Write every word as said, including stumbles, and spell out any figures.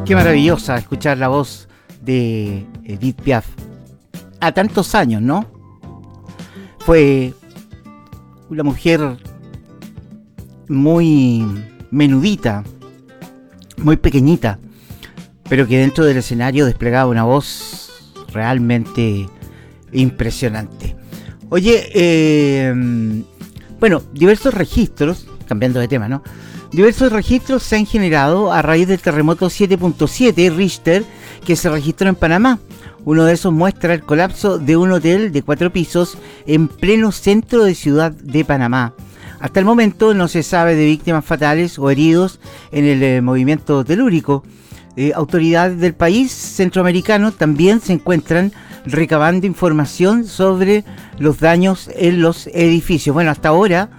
Qué maravillosa escuchar la voz de Edith Piaf. A tantos años, ¿no? Fue una mujer muy menudita, muy pequeñita, pero que dentro del escenario desplegaba una voz realmente impresionante. Oye, eh, bueno, diversos registros, cambiando de tema, ¿no? Diversos registros se han generado a raíz del terremoto siete punto siete Richter que se registró en Panamá. Uno de esos muestra el colapso de un hotel de cuatro pisos en pleno centro de Ciudad de Panamá. Hasta el momento no se sabe de víctimas fatales o heridos en el eh, movimiento telúrico. Eh, autoridades del país centroamericano también se encuentran recabando información sobre los daños en los edificios. Bueno, hasta ahora